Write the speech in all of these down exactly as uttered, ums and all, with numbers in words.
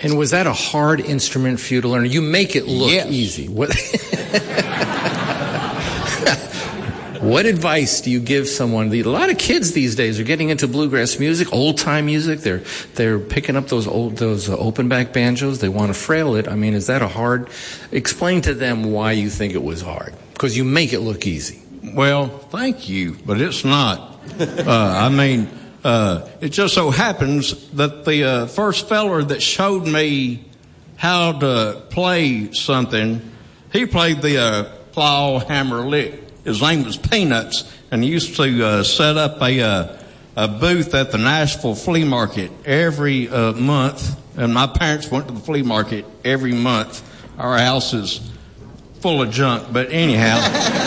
And was that a hard instrument for you to learn? You make it look yes. easy. What, what advice do you give someone? A lot of kids these days are getting into bluegrass music, old-time music. They're they're picking up those old those uh, open-back banjos. They want to frail it. I mean, is that a hard? Explain to them why you think it was hard. Because you make it look easy. Well, thank you, but it's not. uh, I mean, uh, it just so happens that the uh, first feller that showed me how to play something, he played the uh, claw hammer lick. His name was Peanuts, and he used to uh, set up a uh, a booth at the Nashville Flea Market every uh, month. And my parents went to the flea market every month. Our house is full of junk, but anyhow.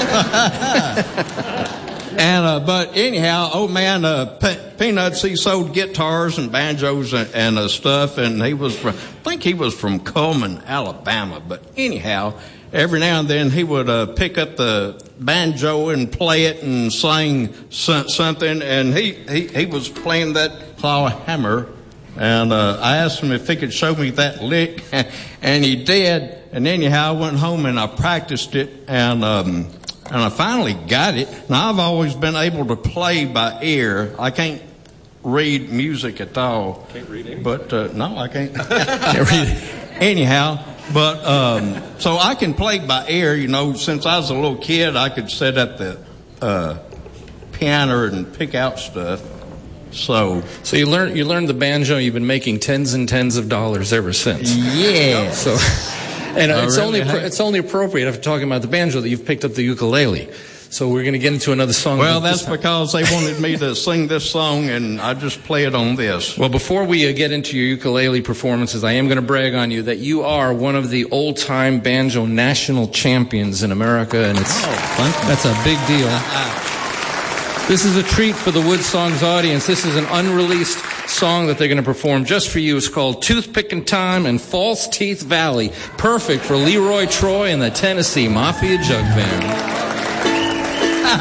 and uh, but anyhow, old man uh, Pe- Peanuts, he sold guitars and banjos and, and uh, stuff, and he was from, I think he was from Coleman, Alabama. But anyhow, every now and then he would uh, pick up the banjo and play it and sing so- something, and he, he, he was playing that claw hammer, and uh, I asked him if he could show me that lick, and he did. And anyhow, I went home and I practiced it, and um, and I finally got it. Now, I've always been able to play by ear. I can't read music at all. Can't read anything? But, uh, no, I can't. Can't read it. Anyhow, but, um, so I can play by ear, you know. Since I was a little kid, I could sit at the uh, piano and pick out stuff. So, so you learned you learned the banjo. You've been making tens and tens of dollars ever since. Yeah. So, and I it's really only have. it's only appropriate after talking about the banjo that you've picked up the ukulele. So we're going to get into another song. Well, that's because they wanted me to sing this song, and I just play it on this. Well, before we uh, get into your ukulele performances, I am going to brag on you that you are one of the old-time banjo national champions in America, and it's Oh, that's a big deal. This is a treat for the Wood Songs audience. This is an unreleased song that they're going to perform just for you. It's called Toothpickin' Time in False Teeth Valley. Perfect for Leroy Troy and the Tennessee Mafia Jug Band.